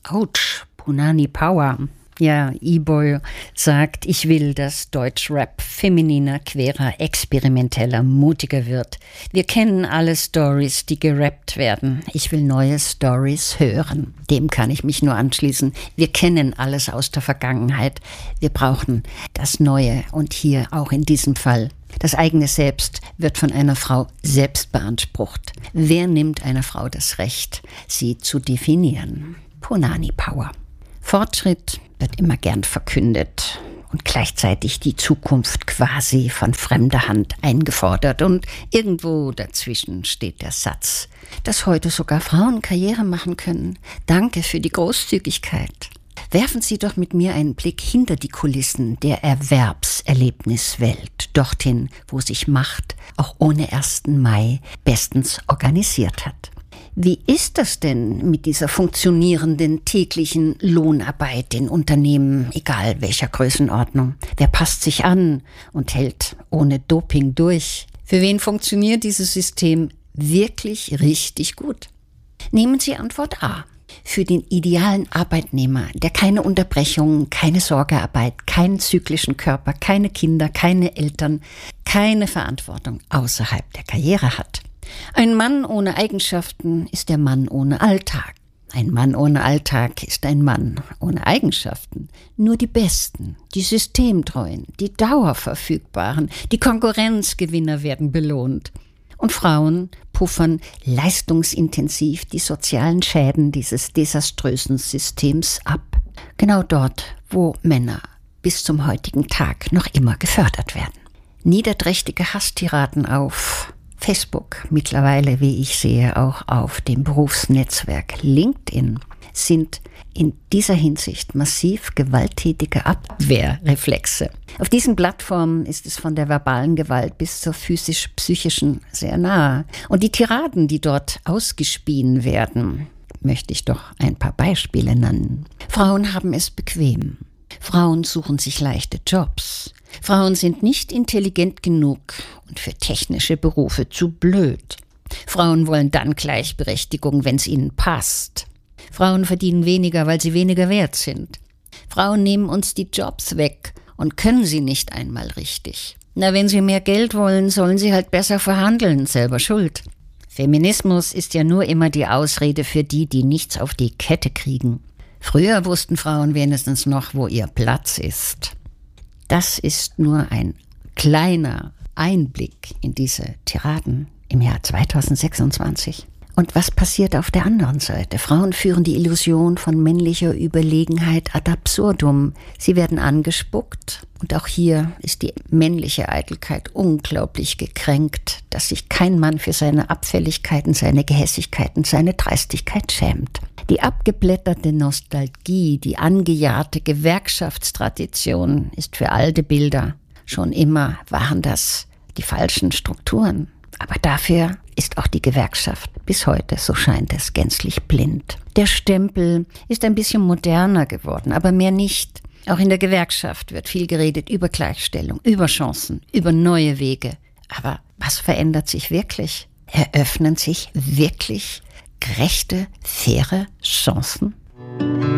Autsch, Punani Power. Ja, E-Boy sagt, ich will, dass Deutschrap femininer, queerer, experimenteller, mutiger wird. Wir kennen alle Stories, die gerappt werden. Ich will neue Stories hören. Dem kann ich mich nur anschließen. Wir kennen alles aus der Vergangenheit. Wir brauchen das Neue und hier auch in diesem Fall. Das eigene Selbst wird von einer Frau selbst beansprucht. Wer nimmt einer Frau das Recht, sie zu definieren? Punani Power. Fortschritt wird immer gern verkündet und gleichzeitig die Zukunft quasi von fremder Hand eingefordert. Und irgendwo dazwischen steht der Satz, dass heute sogar Frauen Karriere machen können. Danke für die Großzügigkeit. Werfen Sie doch mit mir einen Blick hinter die Kulissen der Erwerbserlebniswelt, dorthin, wo sich Macht auch ohne 1. Mai bestens organisiert hat. Wie ist das denn mit dieser funktionierenden täglichen Lohnarbeit in Unternehmen, egal welcher Größenordnung? Wer passt sich an und hält ohne Doping durch? Für wen funktioniert dieses System wirklich richtig gut? Nehmen Sie Antwort A. Für den idealen Arbeitnehmer, der keine Unterbrechungen, keine Sorgearbeit, keinen zyklischen Körper, keine Kinder, keine Eltern, keine Verantwortung außerhalb der Karriere hat. Ein Mann ohne Eigenschaften ist der Mann ohne Alltag. Ein Mann ohne Alltag ist ein Mann ohne Eigenschaften. Nur die Besten, die Systemtreuen, die Dauerverfügbaren, die Konkurrenzgewinner werden belohnt. Und Frauen puffern leistungsintensiv die sozialen Schäden dieses desaströsen Systems ab. Genau dort, wo Männer bis zum heutigen Tag noch immer gefördert werden. Niederträchtige Hasstiraden auf Facebook, mittlerweile, wie ich sehe, auch auf dem Berufsnetzwerk LinkedIn, sind in dieser Hinsicht massiv gewalttätige Abwehrreflexe. Auf diesen Plattformen ist es von der verbalen Gewalt bis zur physisch-psychischen sehr nahe. Und die Tiraden, die dort ausgespien werden, möchte ich doch ein paar Beispiele nennen. Frauen haben es bequem. Frauen suchen sich leichte Jobs. Frauen sind nicht intelligent genug und für technische Berufe zu blöd. Frauen wollen dann Gleichberechtigung, wenn es ihnen passt. Frauen verdienen weniger, weil sie weniger wert sind. Frauen nehmen uns die Jobs weg und können sie nicht einmal richtig. Na, wenn sie mehr Geld wollen, sollen sie halt besser verhandeln, selber schuld. Feminismus ist ja nur immer die Ausrede für die, die nichts auf die Kette kriegen. Früher wussten Frauen wenigstens noch, wo ihr Platz ist. Das ist nur ein kleiner Einblick in diese Tiraden im Jahr 2026. Und was passiert auf der anderen Seite? Frauen führen die Illusion von männlicher Überlegenheit ad absurdum. Sie werden angespuckt und auch hier ist die männliche Eitelkeit unglaublich gekränkt, dass sich kein Mann für seine Abfälligkeiten, seine Gehässigkeiten, seine Dreistigkeit schämt. Die abgeblätterte Nostalgie, die angejahrte Gewerkschaftstradition ist für alte Bilder. Schon immer waren das die falschen Strukturen. Aber dafür ist auch die Gewerkschaft bis heute, so scheint es, gänzlich blind. Der Stempel ist ein bisschen moderner geworden, aber mehr nicht. Auch in der Gewerkschaft wird viel geredet über Gleichstellung, über Chancen, über neue Wege. Aber was verändert sich wirklich? Eröffnen sich wirklich gerechte, faire Chancen?